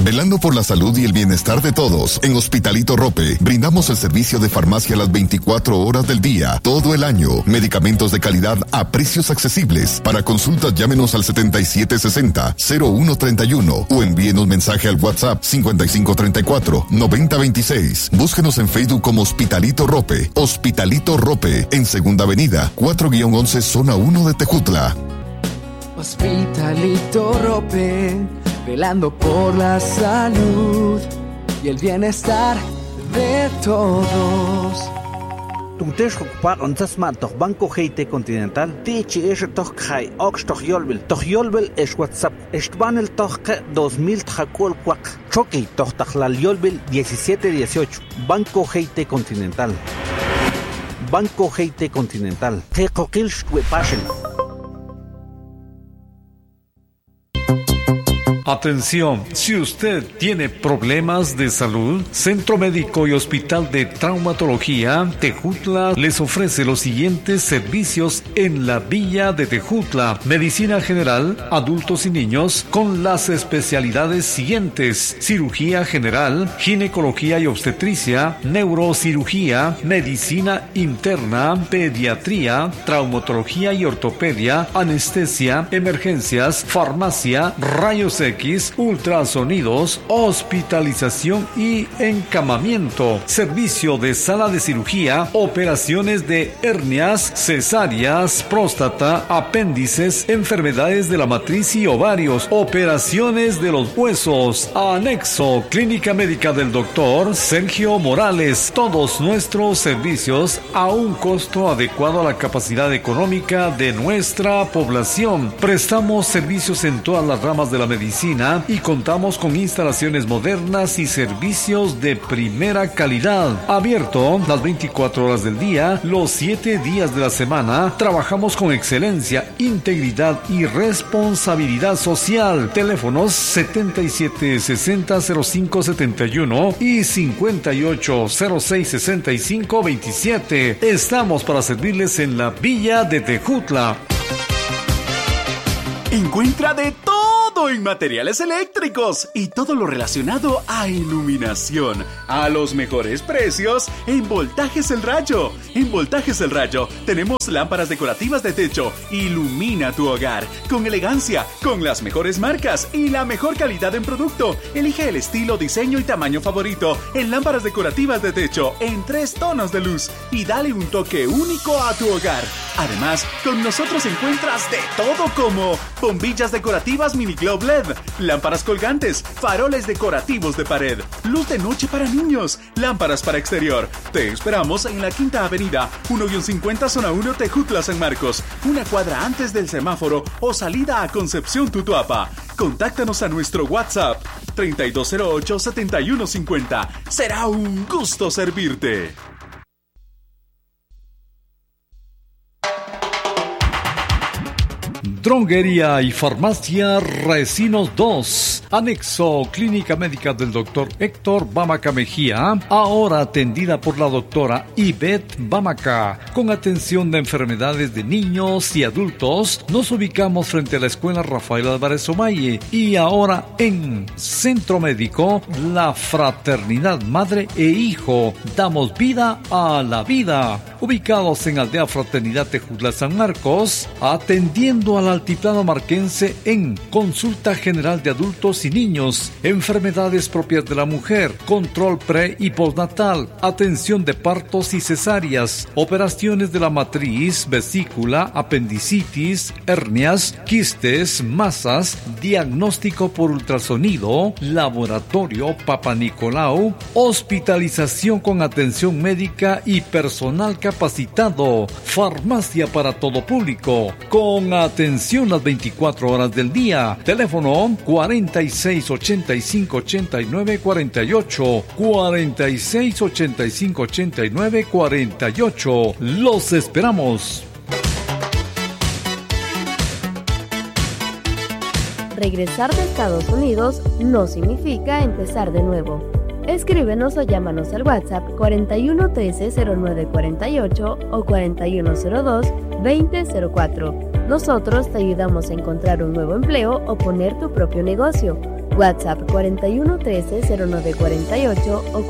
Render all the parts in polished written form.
Velando por la salud y el bienestar de todos, en Hospitalito Rope brindamos el servicio de farmacia las 24 horas del día, todo el año. Medicamentos de calidad a precios accesibles. Para consultas llámenos al 7760-0131 o envíenos mensaje al WhatsApp 5534-9026. Búsquenos en Facebook como Hospitalito Rope. Hospitalito Rope, en Segunda Avenida, 4-11, Zona 1 de Tejutla. Hospitalito Rope, velando por la salud y el bienestar de todos. Tuntesh ocupar onzas mantoch Banco GT Continental. Tichi es toch kai ox toch yolbel. Toch yolbel es WhatsApp. Estbanel toch 2000 tjacol cuac. Choki toch tajlal yolbel 1718. Banco GT Continental. Banco GT Continental. Tecoquilch Passion. Atención, si usted tiene problemas de salud, Centro Médico y Hospital de Traumatología Tejutla les ofrece los siguientes servicios en la Villa de Tejutla. Medicina general, adultos y niños, con las especialidades siguientes: cirugía general, ginecología y obstetricia, neurocirugía, medicina interna, pediatría, traumatología y ortopedia, anestesia, emergencias, farmacia, rayos X, ultrasonidos, hospitalización y encamamiento, servicio de sala de cirugía, operaciones de hernias, cesáreas, próstata, apéndices, enfermedades de la matriz y ovarios, operaciones de los huesos, anexo, clínica médica del doctor Sergio Morales. Todos nuestros servicios a un costo adecuado a la capacidad económica de nuestra población. Prestamos servicios en todas las ramas de la medicina y contamos con instalaciones modernas y servicios de primera calidad. Abierto las 24 horas del día, los 7 días de la semana. Trabajamos con excelencia, integridad y responsabilidad social. Teléfonos 7760-0571 y 5806-6527. Estamos para servirles en la Villa de Tejutla. Encuentra de todo en materiales eléctricos y todo lo relacionado a iluminación a los mejores precios en Voltajes El Rayo. En Voltajes El Rayo tenemos lámparas decorativas de techo. Ilumina tu hogar con elegancia, con las mejores marcas y la mejor calidad en producto. Elige el estilo, diseño y tamaño favorito en lámparas decorativas de techo en 3 tonos de luz y dale un toque único a tu hogar. Además, con nosotros encuentras de todo como bombillas decorativas mini globe LED, lámparas colgantes, faroles decorativos de pared, luz de noche para niños, lámparas para exterior. Te esperamos en la Quinta Avenida, 1-50 Zona 1 Tejutla San Marcos, una cuadra antes del semáforo o salida a Concepción Tutuapa. Contáctanos a nuestro WhatsApp 3208-7150. Será un gusto servirte. Droguería y farmacia Recinos 2, anexo clínica médica del doctor Héctor Bamaca Mejía, ahora atendida por la doctora Ivette Bamaca, con atención de enfermedades de niños y adultos. Nos ubicamos frente a la escuela Rafael Álvarez Omaye y ahora en Centro Médico La Fraternidad Madre e Hijo, damos vida a la vida. Ubicados en Aldea Fraternidad Tejutla San Marcos, atendiendo al altiplano marquense en consulta general de adultos y niños, enfermedades propias de la mujer, control pre y postnatal, atención de partos y cesáreas, operaciones de la matriz, vesícula, apendicitis, hernias, quistes, masas, diagnóstico por ultrasonido, laboratorio Papa Nicolau, hospitalización con atención médica y personal capacitado, farmacia para todo público, con atención las 24 horas del día. Teléfono 4685-8948, 4685-8948. Los esperamos. Regresar de Estados Unidos no significa empezar de nuevo. Escríbenos o llámanos al WhatsApp 4113-0948 o 4102-2004. Nosotros te ayudamos a encontrar un nuevo empleo o poner tu propio negocio. WhatsApp 4113-0948 o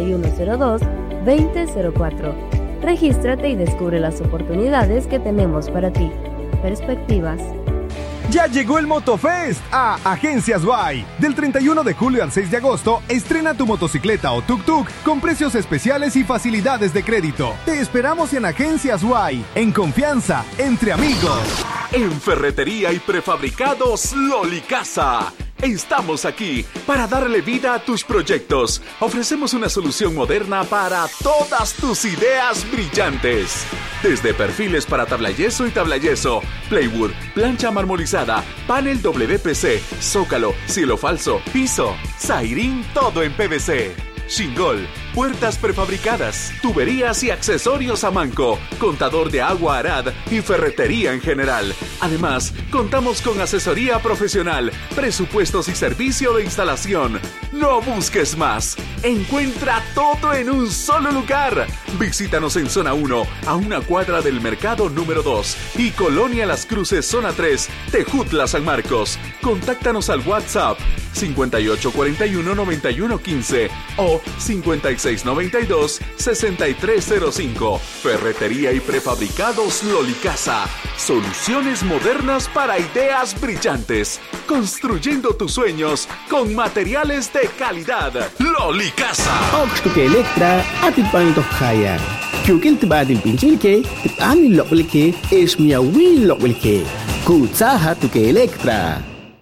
4102-2004. Regístrate y descubre las oportunidades que tenemos para ti. Perspectivas. Ya llegó el MotoFest a Agencias Y. Del 31 de julio al 6 de agosto, estrena tu motocicleta o tuk-tuk con precios especiales y facilidades de crédito. Te esperamos en Agencias Y, en confianza, entre amigos. En Ferretería y Prefabricados Loli Casa. Estamos aquí para darle vida a tus proyectos. Ofrecemos una solución moderna para todas tus ideas brillantes. Desde perfiles para tablayeso y tablayeso, plywood, plancha marmorizada, panel WPC, zócalo, cielo falso, piso, zairín, todo en PVC. Shingol, puertas prefabricadas, tuberías y accesorios a manco, contador de agua Arad y ferretería en general. Además, contamos con asesoría profesional, presupuestos y servicio de instalación. No busques más. Encuentra todo en un solo lugar. Visítanos en Zona 1, a una cuadra del Mercado número 2 y Colonia Las Cruces, Zona 3, Tejutla, San Marcos. Contáctanos al WhatsApp 5841-9115 o 5692-6305. Ferretería y Prefabricados Loli Casa. Soluciones modernas para ideas brillantes. Construyendo tus sueños con materiales de calidad. Loli Casa. Oxtuke Electra, Atipanto Haya. Kyukil Tibadil Pinchilke, Tibani Loklike, Esmia Will Loklike. Kutsaha Tuke Electra.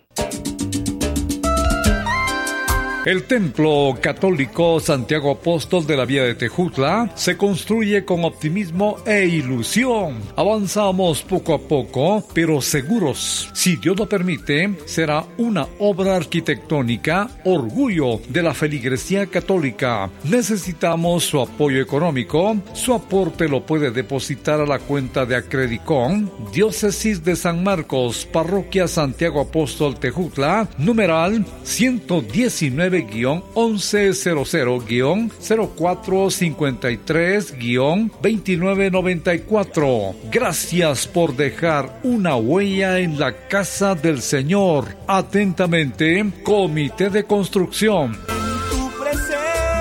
El Templo Católico Santiago Apóstol de la Vía de Tejutla se construye con optimismo e ilusión. Avanzamos poco a poco, pero seguros. Si Dios lo permite, será una obra arquitectónica, orgullo de la feligresía católica. Necesitamos su apoyo económico. Su aporte lo puede depositar a la cuenta de Acredicon, Diócesis de San Marcos, Parroquia Santiago Apóstol Tejutla, numeral 119-1100-0453-2994. Gracias por dejar una huella en la casa del Señor. Atentamente, Comité de Construcción. Tu presencia,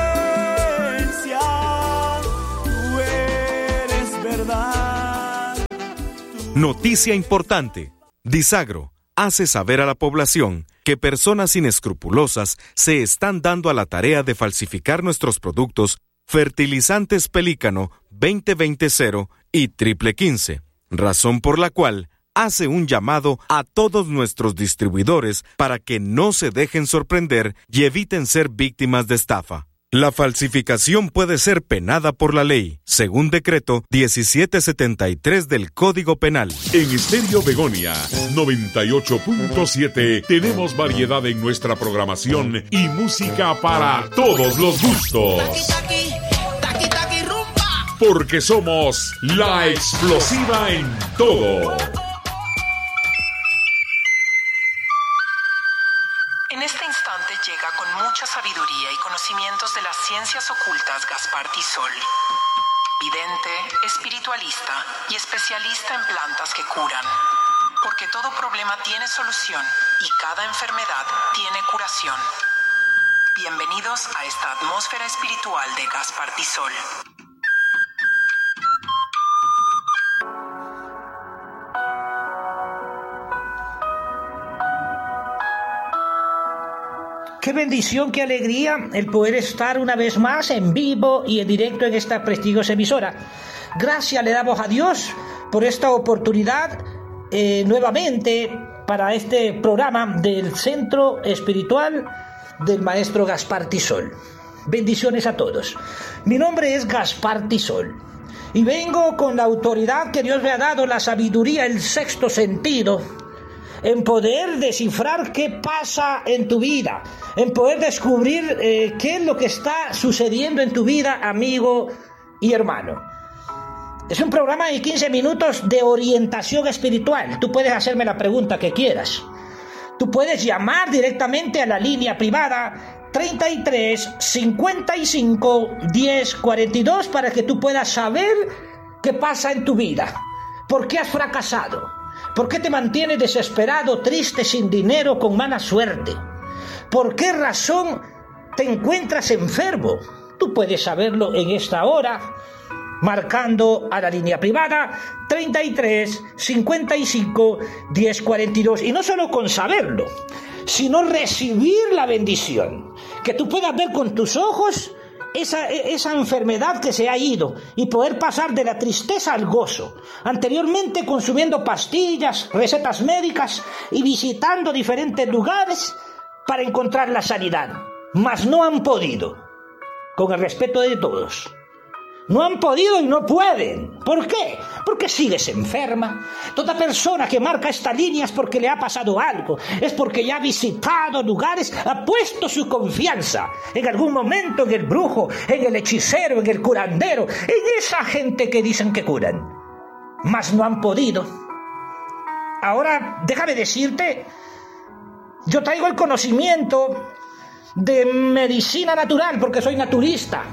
tú eres verdad. Noticia importante. Disagro hace saber a la población que personas inescrupulosas se están dando a la tarea de falsificar nuestros productos fertilizantes Pelícano 2020 y Triple 15, razón por la cual hace un llamado a todos nuestros distribuidores para que no se dejen sorprender y eviten ser víctimas de estafa. La falsificación puede ser penada por la ley, según decreto 1773 del Código Penal. En Estéreo Begonia 98.7 tenemos variedad en nuestra programación y música para todos los gustos. Porque somos la explosiva en todo. En este instante llega con mucha sabiduría y conocimientos de las ciencias ocultas Gaspar Tisol, vidente, espiritualista y especialista en plantas que curan. Porque todo problema tiene solución y cada enfermedad tiene curación. Bienvenidos a esta atmósfera espiritual de Gaspar Tisol. Qué bendición, qué alegría el poder estar una vez más en vivo y en directo en esta prestigiosa emisora. Gracias le damos a Dios por esta oportunidad nuevamente para este programa del Centro Espiritual del Maestro Gaspar Tisol. Bendiciones a todos. Mi nombre es Gaspar Tisol y vengo con la autoridad que Dios me ha dado, la sabiduría, el sexto sentido, en poder descifrar qué pasa en tu vida, en poder descubrir qué es lo que está sucediendo en tu vida, amigo y hermano. Es un programa de 15 minutos de orientación espiritual. Tú puedes hacerme la pregunta que quieras. Tú puedes llamar directamente a la línea privada 33 55 10 42 para que tú puedas saber qué pasa en tu vida. ¿Por qué has fracasado? ¿Por qué te mantienes desesperado, triste, sin dinero, con mala suerte? por qué razón te encuentras enfermo. Tú puedes saberlo en esta hora, marcando a la línea privada 33 55 10 42. Y no solo con saberlo, sino recibir la bendición, que tú puedas ver con tus ojos esa enfermedad que se ha ido y poder pasar de la tristeza al gozo. Anteriormente consumiendo pastillas, recetas médicas y visitando diferentes lugares para encontrar la sanidad, mas no han podido, con el respeto de todos. No han podido y no pueden. ¿Por qué? Porque sigues enferma. Toda persona que marca esta línea es porque le ha pasado algo. Es porque ya ha visitado lugares, ha puesto su confianza en algún momento en el brujo, en el hechicero, en el curandero, en esa gente que dicen que curan. Mas no han podido. Ahora, déjame decirte, yo traigo el conocimiento de medicina natural porque soy naturista.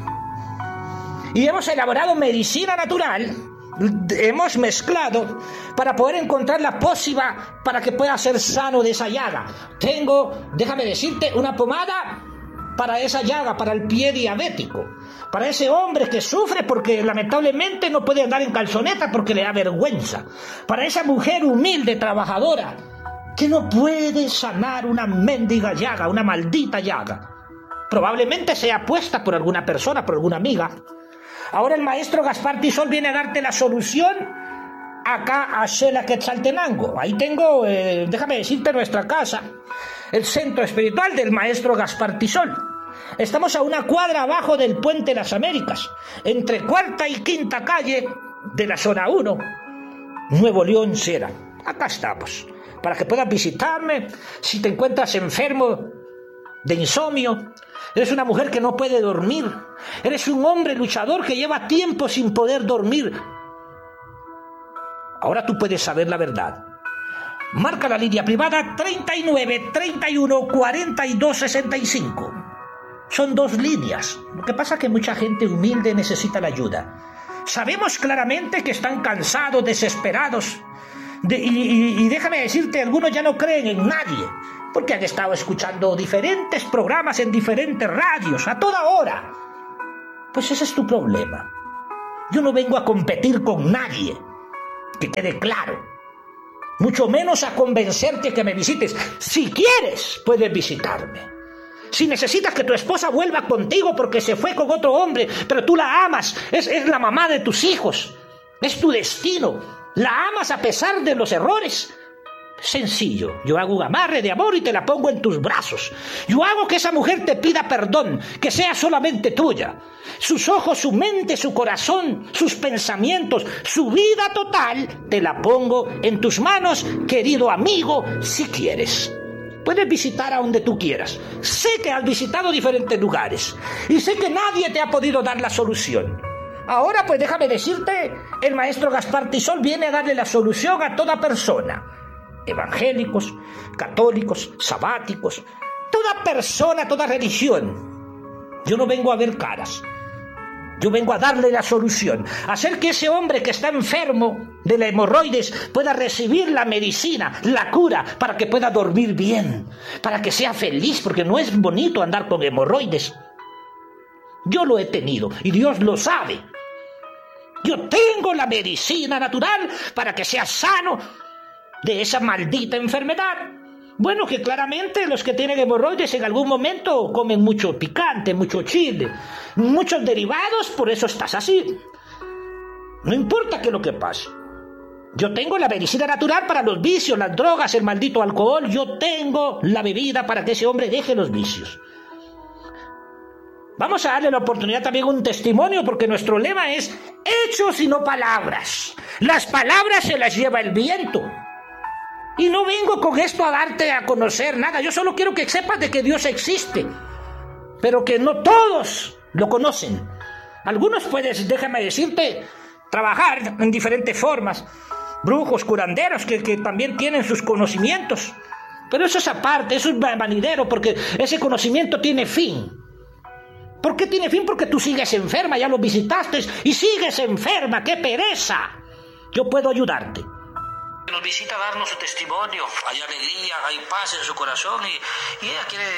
Y hemos elaborado medicina natural, hemos mezclado para poder encontrar la pócima para que pueda ser sano de esa llaga. Tengo, déjame decirte, una pomada para esa llaga, para el pie diabético, para ese hombre que sufre porque lamentablemente no puede andar en calzoneta porque le da vergüenza, para esa mujer humilde, trabajadora, que no puede sanar una mendiga llaga, una maldita llaga. Probablemente sea puesta por alguna persona, por alguna amiga. Ahora el maestro Gaspar Tisol viene a darte la solución acá a Xela Quetzaltenango. Ahí tengo, déjame decirte, nuestra casa, el centro espiritual del maestro Gaspar Tisol. Estamos a una cuadra abajo del Puente de las Américas, entre cuarta y quinta calle de la zona 1, Nuevo León, Sierra. Acá estamos, para que puedas visitarme si te encuentras enfermo de insomnio. Eres una mujer que no puede dormir. Eres un hombre luchador que lleva tiempo sin poder dormir. Ahora tú puedes saber la verdad. Marca la línea privada 39 31 42 65. Son 2 líneas. Lo que pasa es que mucha gente humilde necesita la ayuda. Sabemos claramente que están cansados, desesperados. Y déjame decirte, algunos ya no creen en nadie, porque han estado escuchando diferentes programas en diferentes radios a toda hora. Pues ese es tu problema. Yo no vengo a competir con nadie, que quede claro. Mucho menos a convencerte que me visites. Si quieres, puedes visitarme. Si necesitas que tu esposa vuelva contigo porque se fue con otro hombre, pero tú la amas, es la mamá de tus hijos, es tu destino, la amas a pesar de los errores. Sencillo, yo hago un amarre de amor y te la pongo en tus brazos. Yo hago que esa mujer te pida perdón, que sea solamente tuya. Sus ojos, su mente, su corazón, sus pensamientos, su vida total, te la pongo en tus manos, querido amigo, si quieres. Puedes visitar a donde tú quieras. Sé que has visitado diferentes lugares y sé que nadie te ha podido dar la solución. Ahora pues déjame decirte, el maestro Gaspar Tisol viene a darle la solución a toda persona. Evangélicos, católicos, sabáticos, toda persona, toda religión. Yo no vengo a ver caras. Yo vengo a darle la solución, a hacer que ese hombre que está enfermo de la hemorroides pueda recibir la medicina, la cura, para que pueda dormir bien, para que sea feliz, porque no es bonito andar con hemorroides. Yo lo he tenido y Dios lo sabe. Yo tengo la medicina natural para que seas sano de esa maldita enfermedad. Bueno, que claramente los que tienen hemorroides en algún momento comen mucho picante, mucho chile, muchos derivados, por eso estás así. No importa qué es lo que pase. Yo tengo la medicina natural para los vicios, las drogas, el maldito alcohol. Yo tengo la bebida para que ese hombre deje los vicios. Vamos a darle la oportunidad también un testimonio, porque nuestro lema es hechos y no palabras. Las palabras se las lleva el viento. Y no vengo con esto a darte a conocer nada. Yo solo quiero que sepas de que Dios existe, pero que no todos lo conocen. Algunos puedes, déjame decirte, trabajar en diferentes formas. Brujos, curanderos, que también tienen sus conocimientos. Pero eso es aparte, eso es vanidero, porque ese conocimiento tiene fin. ¿Por qué tiene fin? Porque tú sigues enferma, ya lo visitaste y sigues enferma. ¡Qué pereza! Yo puedo ayudarte. Nos visita a darnos su testimonio, hay alegría, hay paz en su corazón y ella quiere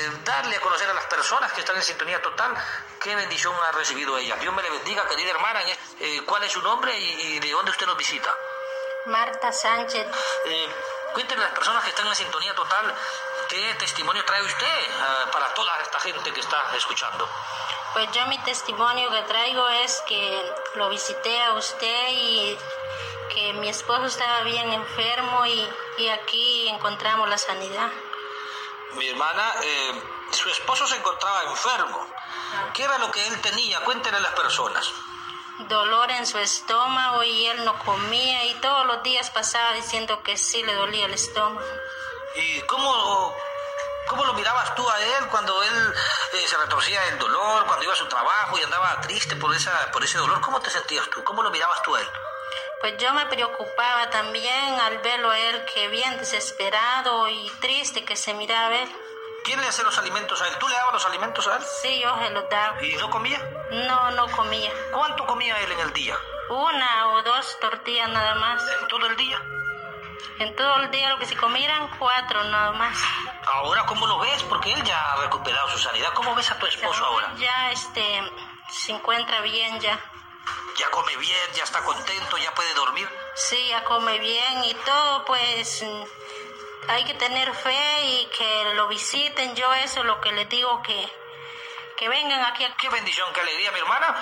darle a conocer a las personas que están en sintonía total qué bendición ha recibido ella. Dios me le bendiga, querida hermana. ¿Cuál es su nombre y de dónde usted nos visita? Marta Sánchez. Cuéntenle a las personas que están en sintonía total qué testimonio trae usted para toda esta gente que está escuchando. Pues yo mi testimonio que traigo es que lo visité a usted y que mi esposo estaba bien enfermo y aquí encontramos la sanidad. Mi hermana, su esposo se encontraba enfermo. ¿Qué era lo que él tenía? Cuéntenle a las personas. Dolor en su estómago y él no comía y todos los días pasaba diciendo que sí le dolía el estómago. ¿Y cómo lo mirabas tú a él cuando él se retorcía el dolor, cuando iba a su trabajo y andaba triste por ese dolor? ¿Cómo te sentías tú? ¿Cómo lo mirabas tú a él? Pues yo me preocupaba también al verlo a él que bien desesperado y triste que se miraba él. ¿Quién le hacía los alimentos a él? ¿Tú le dabas los alimentos a él? Sí, yo se los daba. ¿Y no comía? No comía. ¿Cuánto comía él en el día? 1 o 2 tortillas nada más. ¿En todo el día? En todo el día lo que se comieran 4 nada más. ¿Ahora cómo lo ves? Porque él ya ha recuperado su sanidad. ¿Cómo ves a tu esposo ahora? Ya se encuentra bien ya. Ya come bien, ya está contento, ya puede dormir. Sí, ya come bien y todo, pues hay que tener fe y que lo visiten. Yo eso es lo que les digo, que vengan aquí. Qué bendición, qué alegría, mi hermana.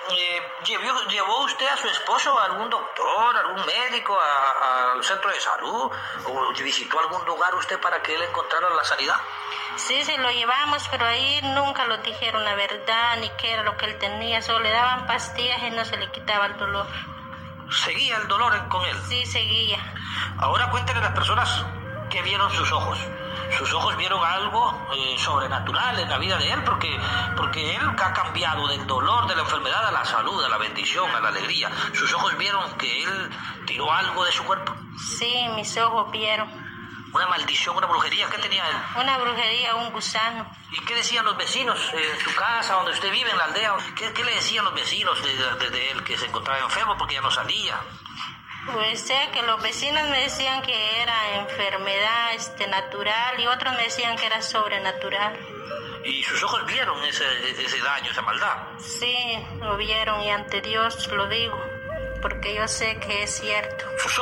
¿Llevó usted a su esposo a algún doctor, algún médico, al centro de salud? ¿O visitó algún lugar usted para que él encontrara la sanidad? Sí, lo llevamos, pero ahí nunca lo dijeron la verdad, ni qué era lo que él tenía. Solo le daban pastillas y no se le quitaba el dolor. ¿Seguía el dolor con él? Sí, seguía. Ahora cuéntenle a las personas que vieron sus ojos. Sus ojos vieron algo sobrenatural en la vida de él, porque él ha cambiado del dolor, de la enfermedad, a la salud, a la bendición, a la alegría. Sus ojos vieron que él tiró algo de su cuerpo. Sí, mis ojos vieron. ¿Una maldición, una brujería? ¿Qué tenía él? Una brujería, un gusano. ¿Y qué decían los vecinos en su casa, donde usted vive, en la aldea? ¿Qué le decían los vecinos de él, que se encontraba enfermo porque ya no salía? Pues sé que los vecinos me decían que era enfermedad natural y otros me decían que era sobrenatural. ¿Y sus ojos vieron ese daño, esa maldad? Sí, lo vieron y ante Dios lo digo, porque yo sé que es cierto.